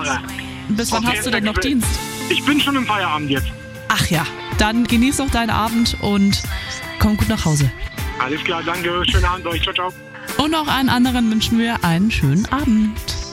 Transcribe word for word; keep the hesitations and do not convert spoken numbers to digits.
Jahre. Bis wann Okay, hast du denn noch danke. Dienst? Ich bin schon im Feierabend jetzt. Ach ja, dann genieß doch deinen Abend und komm gut nach Hause. Alles klar, danke. Schönen Abend euch. Ciao, ciao. Und auch allen anderen wünschen wir einen schönen Abend.